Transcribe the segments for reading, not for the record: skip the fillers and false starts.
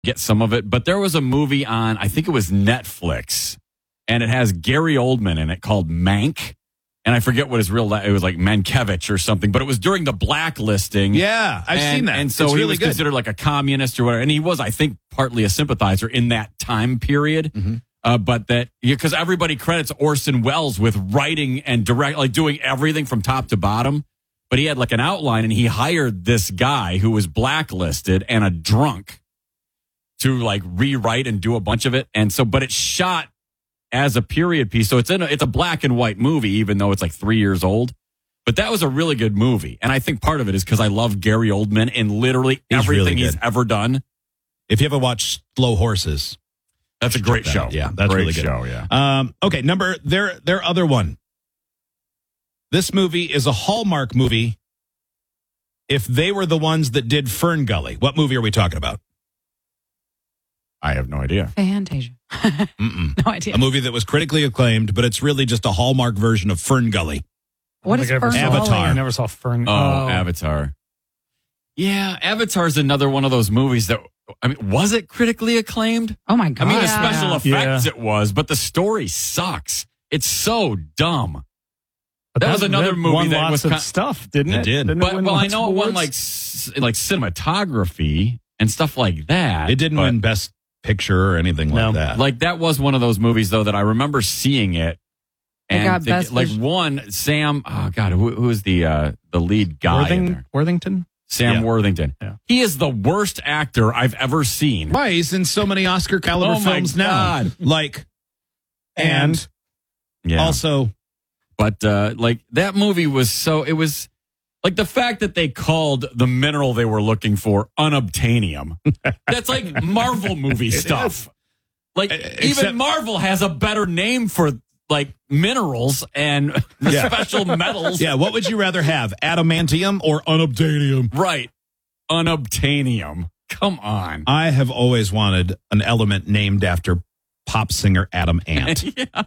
get some of it, but there was a movie on, I think it was Netflix, and it has Gary Oldman in it called Mank. And I forget what his real, it was like Mankiewicz or something, but it was during the blacklisting. Yeah, I've seen that. And so it's he really was good. considered like a communist or whatever. And he was, I think, partly a sympathizer in that time period. But that, because everybody credits Orson Welles with writing and like doing everything from top to bottom. But he had like an outline, and he hired this guy who was blacklisted and a drunk to like rewrite and do a bunch of it. And so, but it's shot as a period piece. So it's a black and white movie, even though it's like 3 years old. But that was a really good movie. And I think part of it is because I love Gary Oldman in literally everything he's ever done. If you ever watch Slow Horses, that's a great show. Yeah, that's great really good. Show, yeah. Okay, their other one. This movie is a Hallmark movie. If they were the ones that did Fern Gully, what movie are we talking about? I have no idea. Fantasia. No idea. A movie that was critically acclaimed, but it's really just a Hallmark version of Fern Gully. What is Fern Avatar. Gully? I never saw Fern. Avatar. Yeah, Avatar's another one of those movies that, I mean, was it critically acclaimed? Oh my God. I mean, the special effects Yeah. it was, but the story sucks. It's so dumb. But That was another movie won that lots was of stuff, didn't it? It did. Didn't But win well, I lots know of it won awards? like cinematography and stuff like that. It didn't but, win Best Picture or anything like that. Like that was one of those movies though that I remember seeing it. They got Best like Vision. one Sam. Oh God, who is the lead guy in there? Worthington? Sam Yeah. Worthington. Yeah. He is the worst actor I've ever seen. Why? He's in so many Oscar caliber Oh, my films now. God. Like, and Yeah. also, But like that movie was so, it was like the fact that they called the mineral they were looking for unobtainium. That's like Marvel movie stuff. Like Except- even Marvel has a better name for like minerals and Yeah. special metals. yeah, what would you rather have, adamantium or unobtainium? Right. Unobtainium. Come on. I have always wanted an element named after pop singer Adam Ant.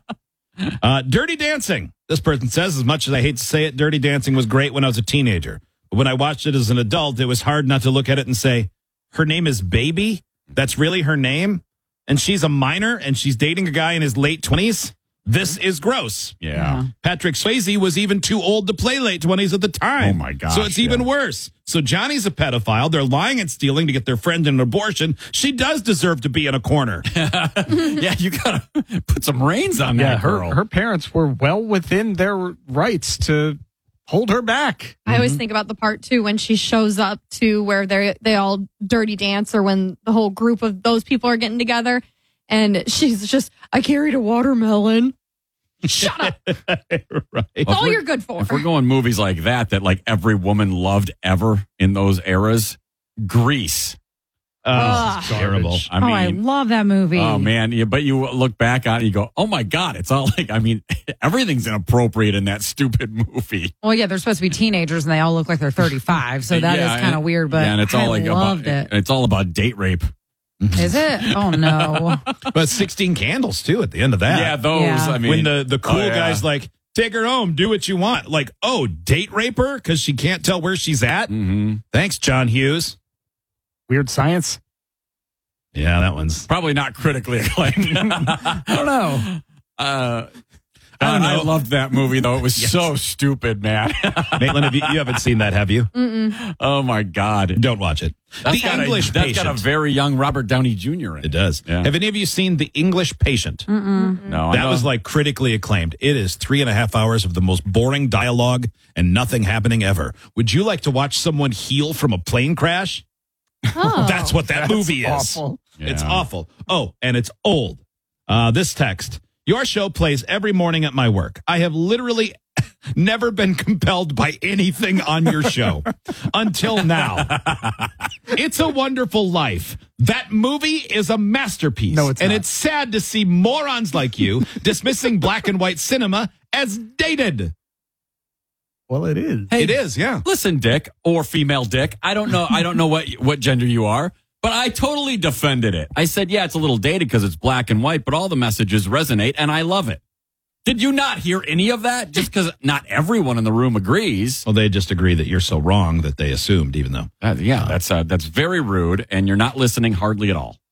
Dirty Dancing. This person says, as much as I hate to say it, Dirty Dancing was great when I was a teenager. But when I watched it as an adult, it was hard not to look at it and say, her name is Baby? That's really her name? And she's a minor and she's dating a guy in his late 20s? This is gross. Yeah. Patrick Swayze was even too old to play late 20s at the time. Oh, my gosh, So it's even yeah. worse. So Johnny's a pedophile. They're lying and stealing to get their friend an abortion. She does deserve to be in a corner. Yeah, you gotta put some reins on Yeah, that girl. her parents were well within their rights to hold her back. I always think about the part too when she shows up to where they all dirty dance, or when the whole group of those people are getting together, and she's just, I carried a watermelon. Shut up. Right. That's all you're good for. If we're going movies like that like every woman loved ever in those eras, Grease. Ugh. It's terrible. I love that movie. Oh man, yeah, but you look back on it, you go, oh my God, it's all like, I mean, everything's inappropriate in that stupid movie. Well, yeah, they're supposed to be teenagers and they all look like they're 35, so that Yeah, is kind of weird. But yeah, and it's all I like loved about, it. It's all about date rape. Is it? Oh no! But 16 Candles, too, at the end of that. Yeah, those. Yeah. I mean, when the cool oh, yeah. guy's like, take her home, do what you want. Like, oh, date rape her because she can't tell where she's at? Mhm. Thanks, John Hughes. Weird Science. Yeah, that one's... Probably not critically acclaimed. I don't know. I don't know. I loved that movie though. It was so stupid, man. Maitland, you haven't seen that, have you? Oh my God. Don't watch it. That's The English that's Patient. got a very young Robert Downey Jr. in It does. Yeah. Have any of you seen The English Patient? No, I That know. was like critically acclaimed. It is 3.5 hours of the most boring dialogue and nothing happening ever. Would you like to watch someone heal from a plane crash? Oh. That's what that movie is. awful. It's Yeah. awful. Oh, and it's old. This text. Your show plays every morning at my work. I have literally never been compelled by anything on your show until now. It's a Wonderful Life. That movie is a masterpiece. No, it's and not. it's sad to see morons like you dismissing black and white cinema as dated. Well, it is. Hey, It is, yeah. Listen, Dick or female Dick. I don't know what gender you are, but I totally defended it. I said, yeah, it's a little dated because it's black and white, but all the messages resonate and I love it. Did you not hear any of that? Just because not everyone in the room agrees. Well, they just agree that you're so wrong that they assumed, even though. That's very rude and you're not listening hardly at all.